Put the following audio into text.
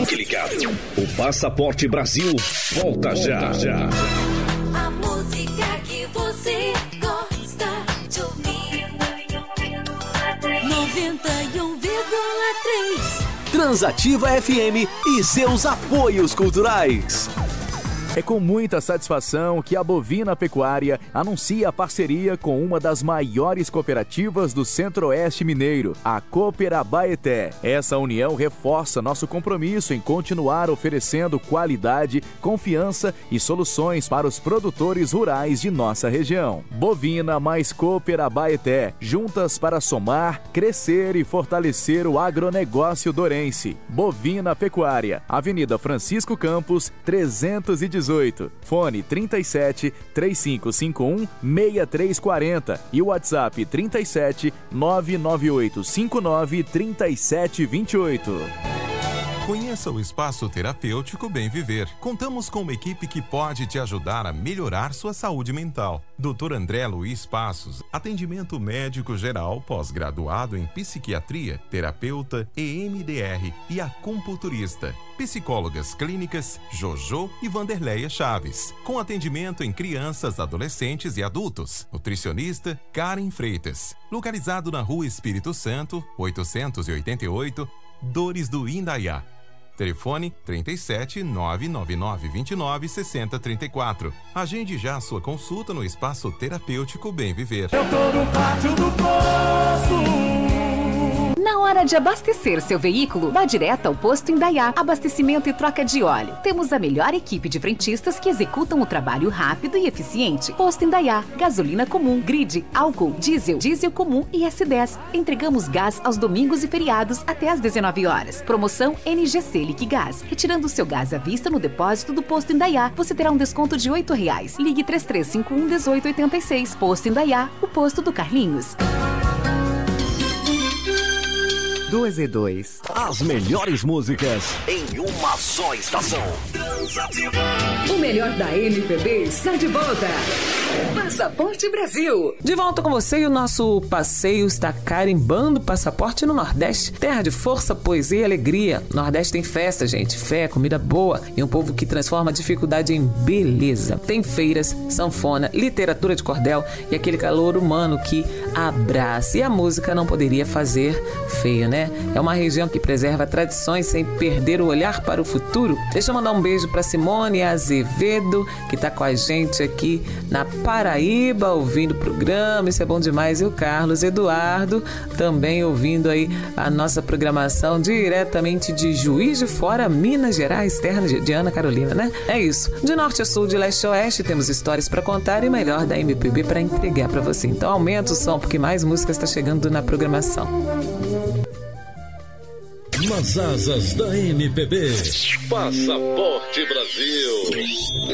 Fique ligado. O Passaporte Brasil volta já. A música que você gosta de ouvir. 91,3 Transativa FM e seus apoios culturais. É com muita satisfação que a Bovina Pecuária anuncia a parceria com uma das maiores cooperativas do Centro-Oeste Mineiro, a Cooperabaeté. Essa união reforça nosso compromisso em continuar oferecendo qualidade, confiança e soluções para os produtores rurais de nossa região. Bovina mais Cooperabaeté, juntas para somar, crescer e fortalecer o agronegócio dorense. Bovina Pecuária, Avenida Francisco Campos, 318. Fone 37 3551 6340 e o WhatsApp 37 998 59 3728. Conheça o Espaço Terapêutico Bem Viver. Contamos com uma equipe que pode te ajudar a melhorar sua saúde mental. Dr. André Luiz Passos, atendimento médico geral, pós-graduado em psiquiatria, terapeuta, EMDR e acupunturista. Psicólogas clínicas Jojo e Vanderleia Chaves, com atendimento em crianças, adolescentes e adultos. Nutricionista Karen Freitas, localizado na Rua Espírito Santo, 888, Dores do Indaiá. Telefone 37 999 29 60 34. Agende já a sua consulta no Espaço Terapêutico Bem Viver. Eu tô no pátio do poço. Na hora de abastecer seu veículo, vá direto ao Posto Indaiá. Abastecimento e troca de óleo. Temos a melhor equipe de frentistas que executam o trabalho rápido e eficiente. Posto Indaiá. Gasolina comum, grid, álcool, diesel comum e S10. Entregamos gás aos domingos e feriados até às 19 horas. Promoção NGC Liquigás. Retirando seu gás à vista no depósito do Posto Indaiá, você terá um desconto de R$ 8,00. Ligue 3351-1886. Posto Indaiá, o posto do Carlinhos. 2 e 2. As melhores músicas em uma só estação. O melhor da MPB está de volta. Passaporte Brasil. De volta com você e o nosso passeio está carimbando passaporte no Nordeste. Terra de força, poesia e alegria. Nordeste tem festa, gente. Fé, comida boa e um povo que transforma a dificuldade em beleza. Tem feiras, sanfona, literatura de cordel e aquele calor humano que abraça. E a música não poderia fazer feio, né? É uma região que preserva tradições sem perder o olhar para o futuro. Deixa eu mandar um beijo para Simone Azevedo, que está com a gente aqui na Paraíba, ouvindo o programa. Isso é bom demais. E o Carlos Eduardo, também ouvindo aí a nossa programação diretamente de Juiz de Fora, Minas Gerais, terra de Ana Carolina, né? É isso. De norte a sul, de leste a oeste, temos histórias para contar e melhor da MPB para entregar para você. Então aumenta o som, porque mais música está chegando na programação. Nas asas da MPB. Passaporte Brasil.